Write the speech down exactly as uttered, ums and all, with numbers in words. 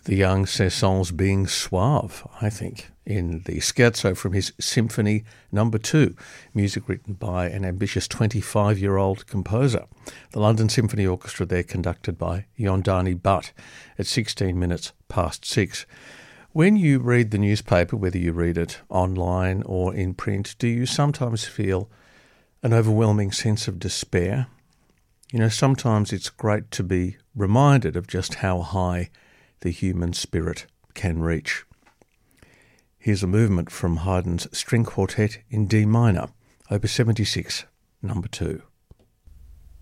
The young Cessons being suave, I think, in the scherzo from his Symphony Number Two, music written by an ambitious twenty-five-year-old composer. The London Symphony Orchestra there conducted by Yondani Butt at sixteen minutes past six. When you read the newspaper, whether you read it online or in print, do you sometimes feel an overwhelming sense of despair? You know, sometimes it's great to be reminded of just how high the human spirit can reach. Here's a movement from Haydn's String Quartet in D minor, Opus seventy-six, number two.